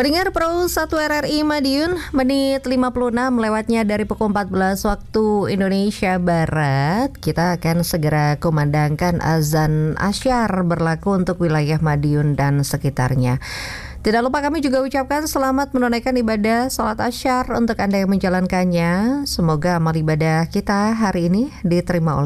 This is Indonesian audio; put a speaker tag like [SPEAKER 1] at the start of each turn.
[SPEAKER 1] Pendengar Pro 1 RRI Madiun, menit 56 lewatnya dari pukul 14 waktu Indonesia Barat. Kita akan segera kumandangkan azan asyar berlaku untuk wilayah Madiun dan sekitarnya. Tidak lupa kami juga ucapkan selamat menunaikan ibadah salat asyar untuk Anda yang menjalankannya. Semoga amal ibadah kita hari ini diterima oleh